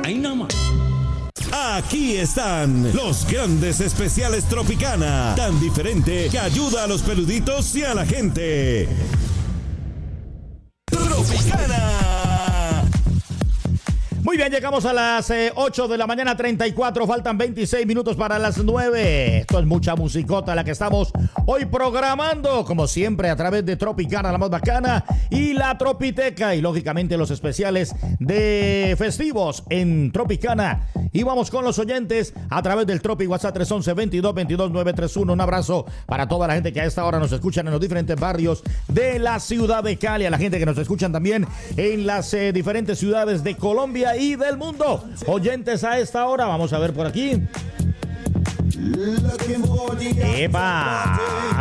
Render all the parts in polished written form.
Ahí nada más. Aquí están los grandes especiales Tropicana, tan diferente que ayuda a los peluditos y a la gente. Tropicana. Muy bien, llegamos a las 8 de la mañana, 34, faltan 26 minutos para las 9. Esto es mucha musicota la que estamos hoy programando, como siempre, a través de Tropicana, la más bacana, y la Tropiteca, y lógicamente los especiales de festivos en Tropicana. Y vamos con los oyentes a través del Tropi WhatsApp 311-2222-931. Un abrazo para toda la gente que a esta hora nos escuchan en los diferentes barrios de la ciudad de Cali, a la gente que nos escuchan también en las diferentes ciudades de Colombia y del mundo. Oyentes a esta hora, vamos a ver por aquí. ¡Epa!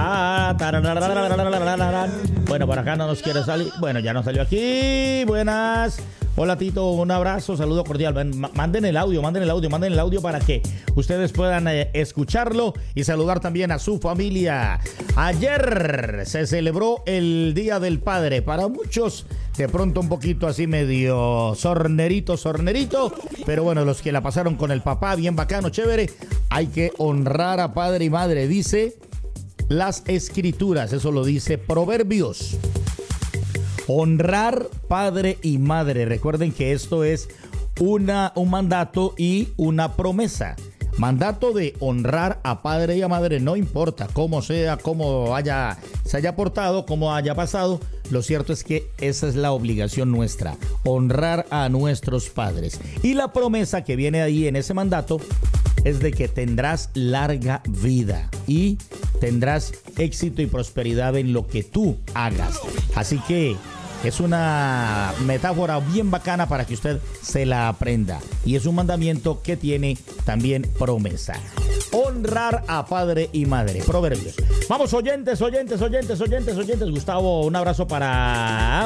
Bueno, por acá no nos quiere salir. Bueno, ya nos salió aquí. Buenas. Hola Tito, un abrazo, saludo cordial. Manden el audio para que ustedes puedan escucharlo y saludar también a su familia. Ayer se celebró el Día del Padre. Para muchos, de pronto un poquito así medio sornerito, pero bueno, los que la pasaron con el papá, bien bacano, chévere. Hay que honrar a padre y madre, dice las escrituras, eso lo dice Proverbios. Honrar padre y madre. Recuerden que esto es un mandato y una promesa. Mandato de honrar a padre y a madre, no importa cómo sea, cómo se haya portado, cómo haya pasado. Lo cierto es que esa es la obligación nuestra, honrar a nuestros padres. Y la promesa que viene ahí en ese mandato es de que tendrás larga vida y tendrás éxito y prosperidad en lo que tú hagas. Así que es una metáfora bien bacana para que usted se la aprenda. Y es un mandamiento que tiene también promesa. Honrar a padre y madre. Proverbios. Vamos, oyentes. Gustavo, un abrazo para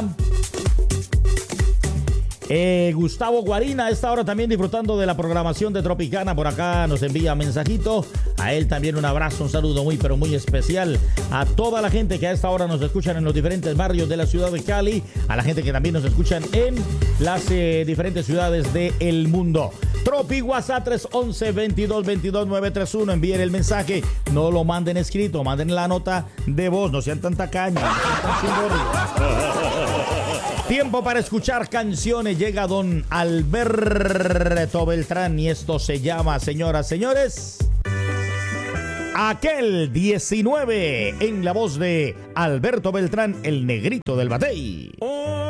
Gustavo Guarina, a esta hora también disfrutando de la programación de Tropicana. Por acá nos envía mensajito. A él también un abrazo, un saludo muy pero muy especial a toda la gente que a esta hora nos escuchan en los diferentes barrios de la ciudad de Cali, a la gente que también nos escuchan en las diferentes ciudades del mundo. Tropi WhatsApp 311-2222-931. Envíen el mensaje, no lo manden escrito, manden la nota de voz, no sean tanta caña, no sean tan chingorri. Tiempo para escuchar canciones. Llega don Alberto Beltrán y esto se llama, señoras, señores, Aquel 19, en la voz de Alberto Beltrán, el negrito del batey.